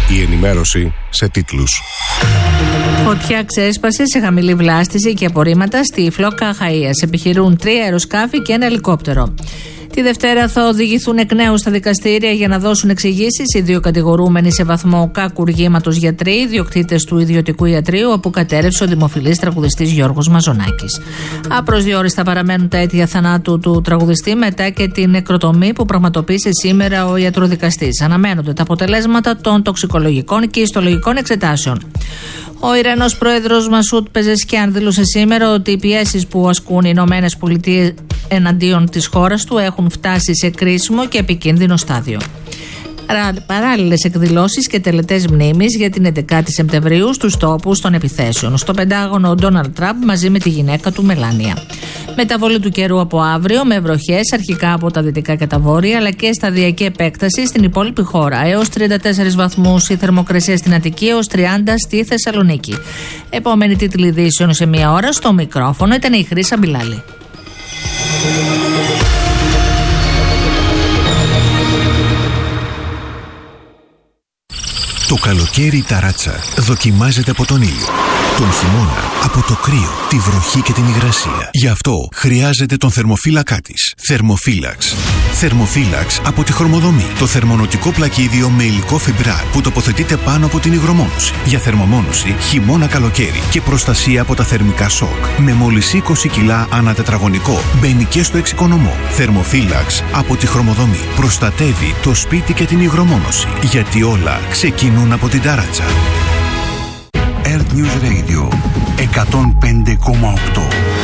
Η ενημέρωση σε τίτλους. Φωτιά ξέσπασε σε χαμηλή βλάστηση και απορρίμματα στη Φλόκα Αχαΐας. Επιχειρούν 3 αεροσκάφη και ένα ελικόπτερο. Τη Δευτέρα θα οδηγηθούν εκ νέου στα δικαστήρια για να δώσουν εξηγήσεις οι 2 κατηγορούμενοι σε βαθμό κακουργήματος γιατροί, ιδιοκτήτες του ιδιωτικού ιατρείου, όπου κατέρευσε ο δημοφιλής τραγουδιστής Γιώργος Μαζονάκης. Απροσδιόριστα παραμένουν τα αίτια θανάτου του τραγουδιστή μετά και την νεκροτομή που πραγματοποίησε σήμερα ο ιατροδικαστής. Αναμένονται τα αποτελέσματα των τοξικολογικών και ιστολογικών εξετάσεων. Ο Ιρανός πρόεδρος Μασούτ Πεζεσκιάν δήλωσε σήμερα ότι οι πιέσεις που ασκούν οι Ηνωμένες Πολιτείες εναντίον της χώρας του έχουν φτάσει σε κρίσιμο και επικίνδυνο στάδιο. Παράλληλες εκδηλώσεις και τελετές μνήμης για την 11η Σεπτεμβρίου στους τόπους των επιθέσεων. Στο Πεντάγωνο ο Ντόναλντ Τραμπ μαζί με τη γυναίκα του Μελάνια. Μεταβολή του καιρού από αύριο με βροχές αρχικά από τα δυτικά και τα βόρεια, αλλά και σταδιακή επέκταση στην υπόλοιπη χώρα. Έως 34 βαθμούς η θερμοκρασία στην Αττική, έως 30 στη Θεσσαλονίκη. Επόμενη τίτλη ειδήσεων σε μία ώρα. Στο μικρόφωνο ήταν η Χρύσα Μπιλάλη. Το καλοκαίρι η ταράτσα δοκιμάζεται από τον ήλιο. Τον χειμώνα από το κρύο, τη βροχή και την υγρασία. Γι' αυτό χρειάζεται τον θερμοφύλακά της. Θερμοφύλαξ. Θερμοφύλαξ από τη Χρωμοδομή. Το θερμονοτικό πλακίδιο με υλικό φιμπράρ που τοποθετείται πάνω από την υγρομόνωση. Για θερμομόνωση χειμώνα-καλοκαίρι και προστασία από τα θερμικά σοκ. Με μόλις 20 κιλά ανά τετραγωνικό. Μπαίνει και στο εξοικονομό. Θερμοφύλαξ από τη Χρωμοδομή. Προστατεύει το σπίτι και την υγρομόνωση. Γιατί όλα ξεκινούν από την ταράτσα. Earth News Radio 105,8.